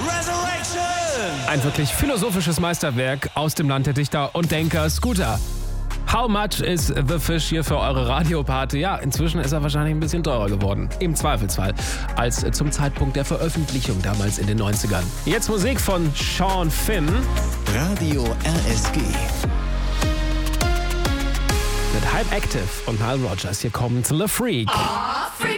Ein wirklich philosophisches Meisterwerk aus dem Land der Dichter und Denker, Scooter. How much is the fish hier für eure Radioparty? Ja, inzwischen ist er wahrscheinlich ein bisschen teurer geworden. Im Zweifelsfall. Als zum Zeitpunkt der Veröffentlichung damals in den 90ern. Jetzt Musik von Sean Finn. Radio RSG. Mit Hype Active und Nile Rodgers. Hier kommt Le Freak.